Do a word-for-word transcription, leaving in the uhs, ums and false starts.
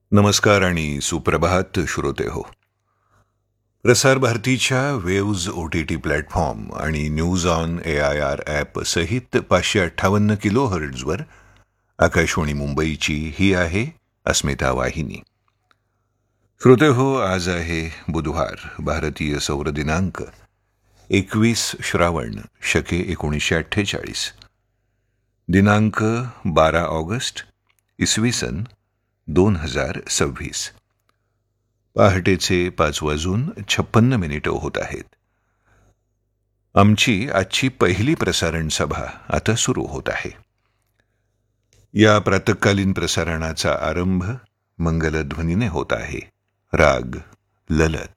नमस्कार आणि सुप्रभात श्रोते हो. प्रसार भारतीच्या waves O T T platform आणि news on A I R app सहित पाचशे अठ्ठावन्न किलो हर्ट्झवर आकाशवाणी मुंबईची ही आहे अस्मिता वाहिनी. श्रोते हो, आज आहे बुधवार, भारतीय सौर दिनांक एकवीस श्रावण शके एकोणीसशे अठ्ठेचाळीस, दिनांक बारा ऑगस्ट इसवी सन दोन हजार सव्वीस. पहाटेचे पाच वाजून छप्पन्न मिनिटं होत आहेत. आमची आजची पहिली प्रसारण सभा आता सुरू होत आहे. या प्रातःकालीन प्रसारणाचा आरंभ मंगलध्वनीने होत आहे. राग ललत.